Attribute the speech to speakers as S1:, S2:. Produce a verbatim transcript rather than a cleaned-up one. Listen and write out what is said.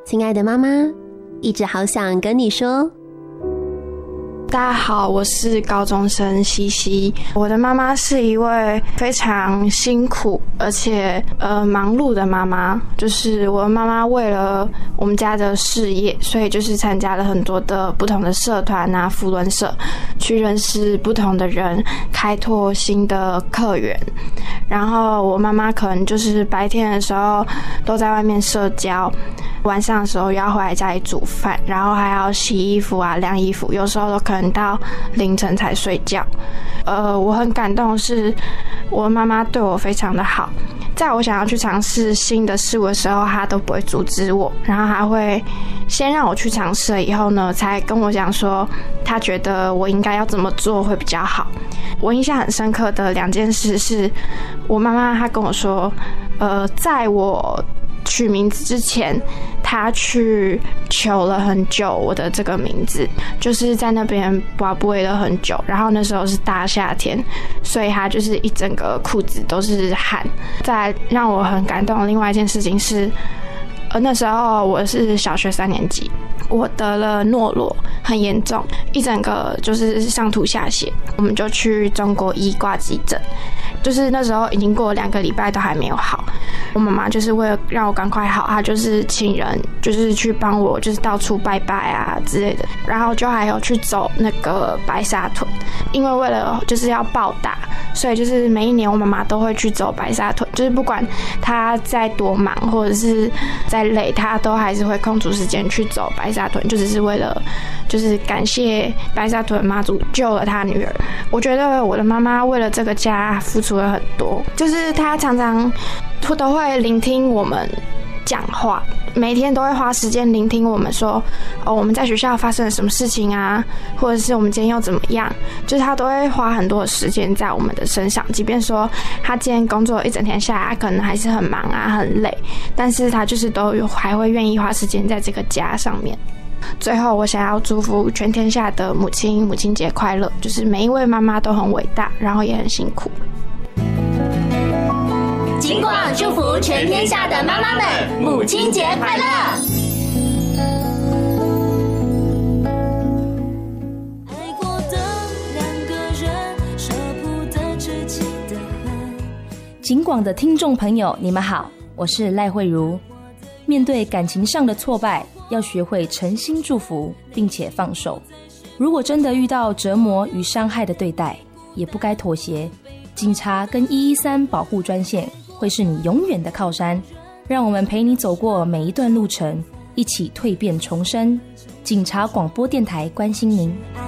S1: 亲爱的妈妈，一直好想跟你说。
S2: 大家好，我是高中生西西。我的妈妈是一位非常辛苦而且呃忙碌的妈妈，就是我的妈妈为了我们家的事业，所以就是参加了很多的不同的社团啊、扶轮社，去认识不同的人，开拓新的客源。然后我妈妈可能就是白天的时候都在外面社交，晚上的时候又要回来家里煮饭，然后还要洗衣服啊、晾衣服，有时候都可能到凌晨才睡觉。呃，我很感动的是，我妈妈对我非常的好，在我想要去尝试新的事物的时候，她都不会阻止我，然后还会先让我去尝试了以后呢，才跟我讲说，她觉得我应该要怎么做会比较好。我印象很深刻的两件事是，我妈妈她跟我说，呃，在我取名字之前，他去求了很久我的这个名字，就是在那边跋杯了很久，然后那时候是大夏天，所以他就是一整个裤子都是汗。再让我很感动的另外一件事情是，呃，那时候我是小学三年级，我得了诺罗，很严重，一整个就是上吐下泻，我们就去中国医挂急诊，就是那时候已经过了两个礼拜都还没有好。我妈妈就是为了让我赶快好，她就是请人就是去帮我，就是到处拜拜啊之类的，然后就还有去走那个白沙屯，因为为了就是要报答，所以就是每一年我妈妈都会去走白沙屯，就是不管她在多忙或者是在累，她都还是会空出时间去走白沙屯，就只是为了就是感谢白沙屯妈祖救了她女儿。我觉得我的妈妈为了这个家付出了很多，就是她常常都会聆听我们讲话，每天都会花时间聆听我们说，哦，我们在学校发生了什么事情啊，或者是我们今天又怎么样，就是他都会花很多的时间在我们的身上。即便说他今天工作一整天下来，他可能还是很忙啊、很累，但是他就是都有还会愿意花时间在这个家上面。最后，我想要祝福全天下的母亲，母亲节快乐！就是每一位妈妈都很伟大，然后也很辛苦。
S3: 警广祝福全天下的妈妈们，母亲节快乐！
S4: 爱过的两个人，舍不得知己的恨。
S5: 警广的听众朋友，你们好，我是赖慧如。面对感情上的挫败，要学会诚心祝福，并且放手。如果真的遇到折磨与伤害的对待，也不该妥协。警察跟一一三保护专线会是你永远的靠山，让我们陪你走过每一段路程，一起蜕变重生。警察广播电台关心您。